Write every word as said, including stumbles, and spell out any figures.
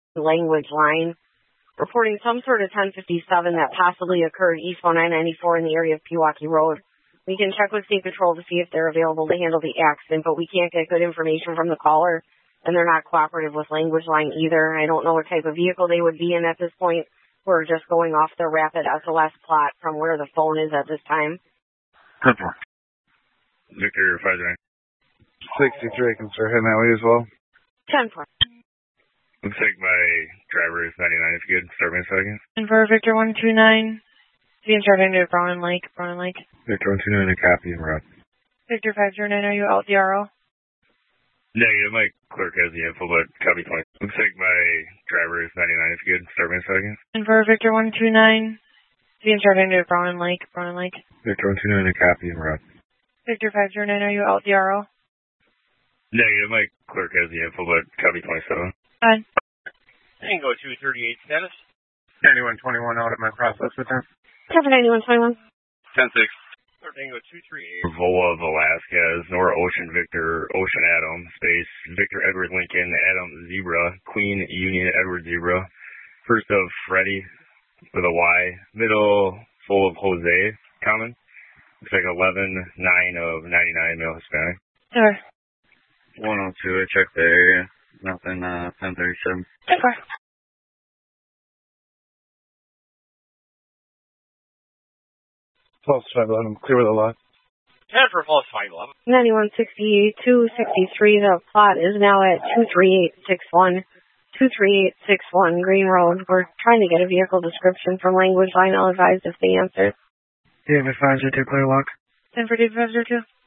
Language line, reporting some sort of ten fifty-seven that possibly occurred east one nine ninety-four in the area of Pewaukee Road. We can check with State Patrol to see if they're available to handle the accident, but we can't get good information from the caller, and they're not cooperative with Language Line either. I don't know what type of vehicle they would be in at this point. We're just going off the rapid S O S plot from where the phone is at this time. Purple. Victor five nine. sixty-three, can start heading that way as well. ten four. Looks like my driver is ninety-nine. If you could start me a second. And for Victor one two nine, you can start into Brown Lake, Brown Lake. Victor one two nine, a copy and route. Victor five zero nine, are you out the R O? Negative, my clerk has the info, but copy twenty. Looks like my driver is ninety-nine. If you could start me a second. And for Victor one two nine, you can start into Brown Lake, Brown Lake. Victor one two nine, a copy and route. Victor five zero nine, are you out the R O? Negative, my clerk has the info, but copy twenty-seven. Fine. Tango two thirty-eight status. ninety-one twenty-one out at my process with them. Cover ninety-one twenty-one. ten six. Tango two thirty-eight. Vola Velasquez, Nora Ocean Victor, Ocean Adam, space, Victor Edward Lincoln, Adam Zebra, Queen Union Edward Zebra. First of Freddie with a Y. Middle full of Jose, common. Looks like eleven nine of ninety-nine, male Hispanic. Sure. one oh two, I checked the area. Nothing, uh, ten thirty-seven. Sure. Plus five eleven, clear with a lot. ten for plus five eleven. ninety-one sixty-two sixty-three, the plot is now at two three eight six one. two three eight six one Green Road. We're trying to get a vehicle description from Language Line. I'll advise if they answer. Yeah, five zero two, clear lock. ten for David five zero two.